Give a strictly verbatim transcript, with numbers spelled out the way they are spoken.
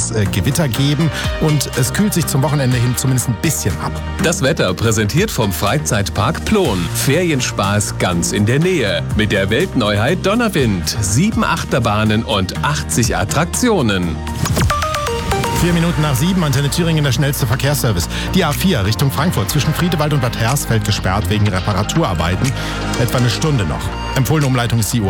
es äh, Gewitter geben und es kühlt sich zum Wochenende hin zumindest ein bisschen ab. Das Wetter präsentiert vom Freizeitpark Plon. Ferienspaß ganz in der Nähe. Mit der Weltneuheit Donnerwind. Sieben Achterbahnen und achtzig Attraktionen. Vier Minuten nach sieben, Antenne Thüringen, der schnellste Verkehrsservice. Die A vier Richtung Frankfurt zwischen Friedewald und Bad Hersfeld gesperrt wegen Reparaturarbeiten. Etwa eine Stunde noch. Empfohlene Umleitung ist die U